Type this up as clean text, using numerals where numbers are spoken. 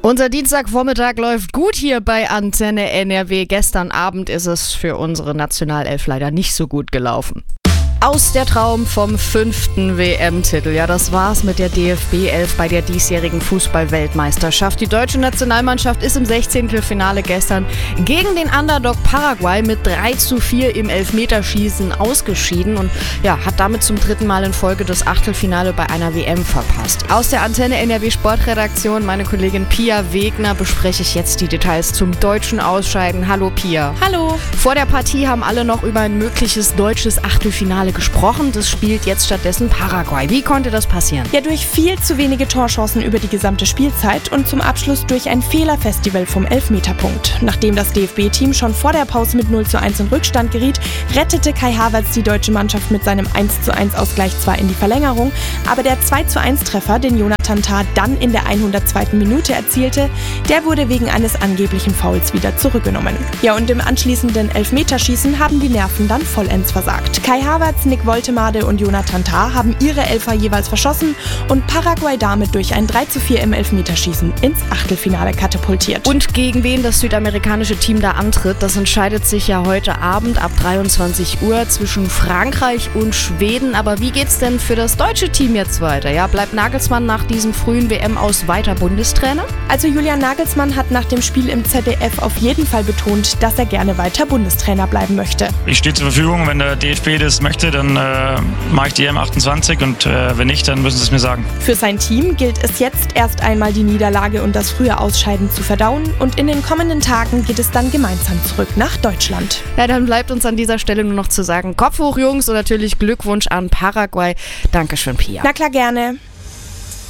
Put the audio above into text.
Unser Dienstagvormittag läuft gut hier bei Antenne NRW. Gestern Abend ist es für unsere Nationalelf leider nicht so gut gelaufen. Aus der Traum vom 5. WM-Titel. Ja, das war's mit der DFB 11 bei der diesjährigen Fußball-Weltmeisterschaft. Die deutsche Nationalmannschaft ist im 16. Finale gestern gegen den Underdog Paraguay mit 3:4 im Elfmeterschießen ausgeschieden und ja, hat damit zum 3. Mal in Folge das Achtelfinale bei einer WM verpasst. Aus der Antenne NRW Sportredaktion, meine Kollegin Pia Wegner, bespreche ich jetzt die Details zum deutschen Ausscheiden. Hallo Pia. Hallo. Vor der Partie haben alle noch über ein mögliches deutsches Achtelfinale gesprochen. Das spielt jetzt stattdessen Paraguay. Wie konnte das passieren? Ja, durch viel zu wenige Torchancen über die gesamte Spielzeit und zum Abschluss durch ein Fehlerfestival vom Elfmeterpunkt. Nachdem das DFB-Team schon vor der Pause mit 0:1 in Rückstand geriet, rettete Kai Havertz die deutsche Mannschaft mit seinem 1:1-Ausgleich zwar in die Verlängerung, aber der 2:1-Treffer, den Jonathan Tah dann in der 102. Minute erzielte, der wurde wegen eines angeblichen Fouls wieder zurückgenommen. Ja, und im anschließenden Elfmeterschießen haben die Nerven dann vollends versagt. Kai Havertz, Nick Woltemade und Jonathan Tah haben ihre Elfer jeweils verschossen und Paraguay damit durch ein 3:4 im Elfmeterschießen ins Achtelfinale katapultiert. Und gegen wen das südamerikanische Team da antritt, das entscheidet sich ja heute Abend ab 23 Uhr zwischen Frankreich und Schweden. Aber wie geht's denn für das deutsche Team jetzt weiter? Ja, bleibt Nagelsmann nach diesem frühen WM-Aus weiter Bundestrainer? Also Julian Nagelsmann hat nach dem Spiel im ZDF auf jeden Fall betont, dass er gerne weiter Bundestrainer bleiben möchte. Ich stehe zur Verfügung, wenn der DFB das möchte, dann mache ich die M28 und wenn nicht, dann müssen sie es mir sagen. Für sein Team gilt es jetzt erst einmal die Niederlage und das frühe Ausscheiden zu verdauen und in den kommenden Tagen geht es dann gemeinsam zurück nach Deutschland. Ja, dann bleibt uns an dieser Stelle nur noch zu sagen, Kopf hoch Jungs und natürlich Glückwunsch an Paraguay. Dankeschön, Pia. Na klar, gerne.